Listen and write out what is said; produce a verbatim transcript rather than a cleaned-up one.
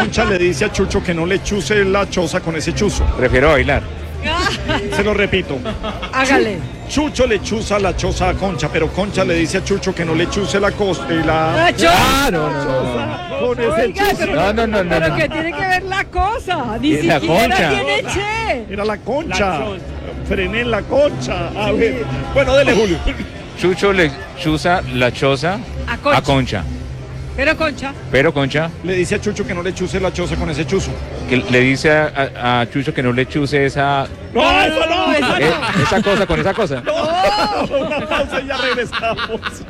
Concha le dice a Chucho que no le chuse la choza con ese chuzo. Prefiero bailar. Se lo repito. Hágale. Chucho le chuza la choza a Concha, pero Concha le dice a Chucho que no le chuse la costa y la... La choza. Ah, no, no, no. Con ese Oiga, chuzo. pero, No, no, no, no, pero no. que tiene que ver la cosa. Ni Y la siquiera concha. tiene che. Era la Concha. Frené la Concha. A ver. Bueno, dele, Julio. Chucho le chuza la choza A Concha. a Concha. Pero Concha. Pero Concha Le dice a Chucho que no le chuse la choza con ese chuzo. que le dice a, a- a Chucho que no le chuse esa, ¡No, eso no! eso eh, esa cosa con esa cosa. Una pausa y ya regresamos.